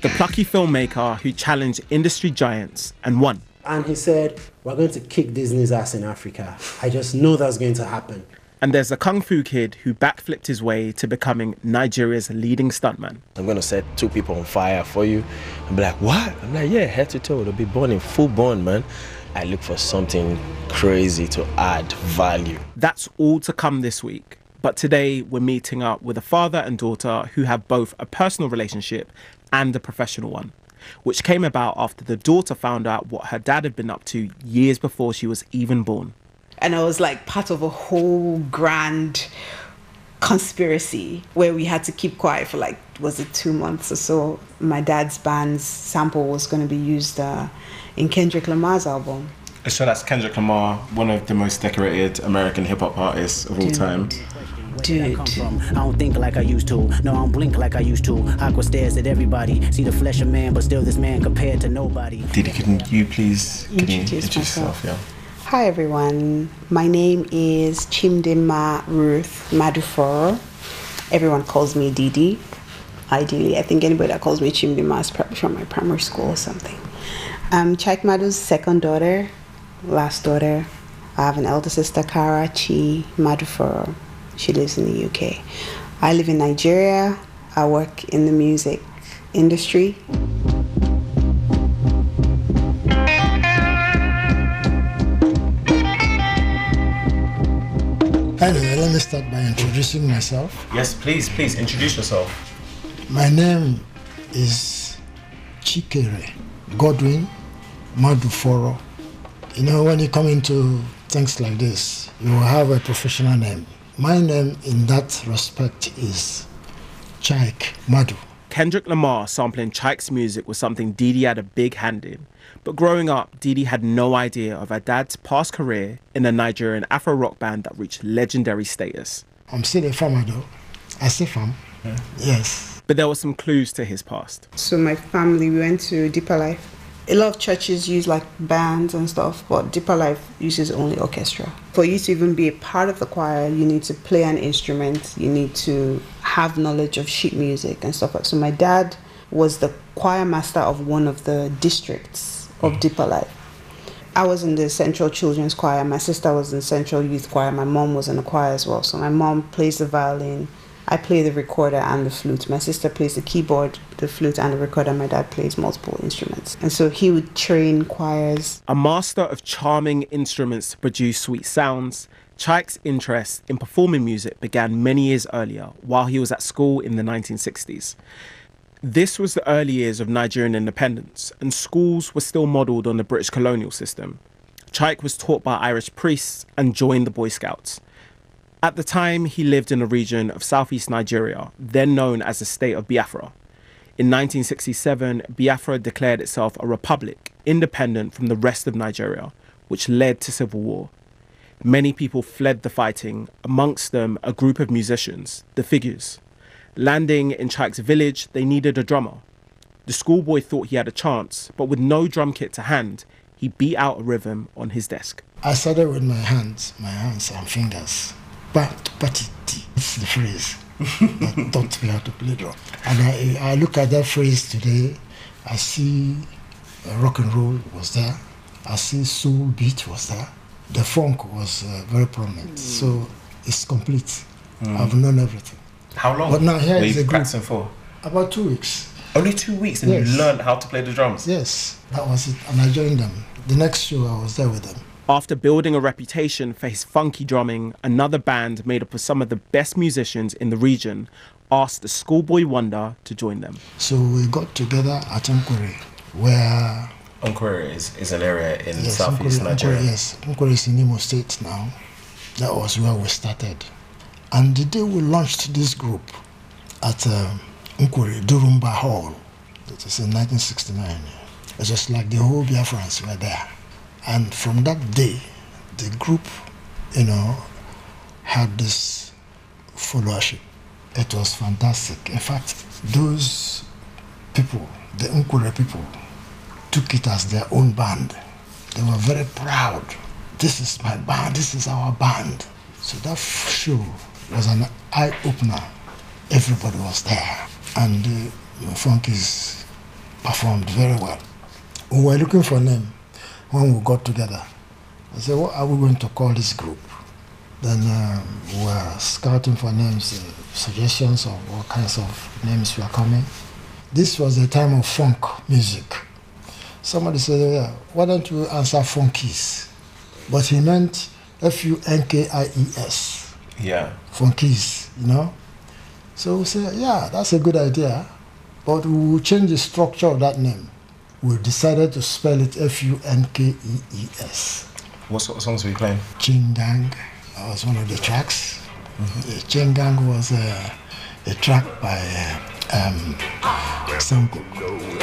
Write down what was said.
the plucky filmmaker who challenged industry giants and won. And he said, we're going to kick Disney's ass in Africa. I just know that's going to happen. And there's a kung fu kid who backflipped his way to becoming Nigeria's leading stuntman. I'm going to set 2 people on fire for you. I'm like, what? I'm like, yeah, head to toe. They'll be born in full born, man. I look for something crazy to add value. That's all to come this week. But today we're meeting up with a father and daughter who have both a personal relationship and a professional one, which came about after the daughter found out what her dad had been up to years before she was even born. And I was like part of a whole grand conspiracy where we had to keep quiet for like, was it 2 months or so? My dad's band's sample was going to be used in Kendrick Lamar's album. So that's Kendrick Lamar, one of the most decorated American hip-hop artists of all time. Dude. I don't think like I used to. No, I don't blink like I used to. Aqua stares at everybody. See the flesh of man, but still this man compared to nobody. Didi, can you please introduce yourself? Yeah. Hi everyone, my name is Chimdima Ruth Maduforo. Everyone calls me Didi. Ideally, I think anybody that calls me Chimdima is probably from my primary school or something. I'm Chike Madu's second daughter, last daughter. I have an elder sister, Kara Chi Maduforo. She lives in the UK. I live in Nigeria. I work in the music industry. Anyway, let me start by introducing myself. Yes, please introduce yourself. My name is Chikere Godwin Maduforo. You know, when you come into things like this, you will have a professional name. My name in that respect is Chike Madu. Kendrick Lamar sampling Chike's music was something Didi had a big hand in. But growing up, Didi had no idea of her dad's past career in a Nigerian Afro-rock band that reached legendary status. I'm still a farmer though. I still farm. Yeah. Yes. But there were some clues to his past. So my family, we went to Deeper Life. A lot of churches use like bands and stuff, but Deeper Life uses only orchestra. For you to even be a part of the choir, you need to play an instrument, you need to have knowledge of sheet music and stuff like that. So my dad was the choir master of one of the districts of Deeper Life. I was in the Central Children's Choir, my sister was in Central Youth Choir, my mom was in the choir as well. So my mom plays the violin, I play the recorder and the flute. My sister plays the keyboard, the flute and the recorder. My dad plays multiple instruments. And so he would train choirs. A master of charming instruments to produce sweet sounds, Chike's interest in performing music began many years earlier while he was at school in the 1960s. This was the early years of Nigerian independence, and schools were still modelled on the British colonial system. Chike was taught by Irish priests and joined the Boy Scouts. At the time, he lived in a region of southeast Nigeria, then known as the state of Biafra. In 1967, Biafra declared itself a republic, independent from the rest of Nigeria, which led to civil war. Many people fled the fighting, amongst them a group of musicians, the Figures. Landing in Chike's village, they needed a drummer. The schoolboy thought he had a chance, but with no drum kit to hand, he beat out a rhythm on his desk. I started with my hands and fingers. But it's the phrase that taught me how to play drum. And I look at that phrase today, I see rock and roll was there, I see soul beat was there, the funk was very prominent. So it's complete. I've known everything. How long but now here were is you a practicing for? About 2 weeks. Only 2 weeks and Yes. you learned how to play the drums? Yes, that was it. And I joined them. The next show I was there with them. After building a reputation for his funky drumming, another band made up of some of the best musicians in the region asked the Schoolboy Wonder to join them. So we got together at Nkwere, where... Nkwere is an area in yes, southeast Nigeria. Yes, Nkwere is in Imo State now. That was where we started. And the day we launched this group at Nkwere Durumba Hall, that was in 1969, it was just like the whole Biafrans were there. And from that day, the group, had this followership. It was fantastic. In fact, those people, the Nkwere people, took it as their own band. They were very proud. This is my band, this is our band. So that show was an eye-opener. Everybody was there. And funk is performed very well. We were looking for a name when we got together. I said, what are we going to call this group? Then we were scouting for names, suggestions of what kinds of names were coming. This was the time of funk music. Somebody said, yeah, why don't you answer Funkies? But he meant Funkies. Yeah. Funkies, you know? So we said, yeah, that's a good idea, but we will change the structure of that name. We decided to spell it Funkees. What sort of songs were you playing? Chingang, that was one of the tracks. Chingang was a track by Sanko.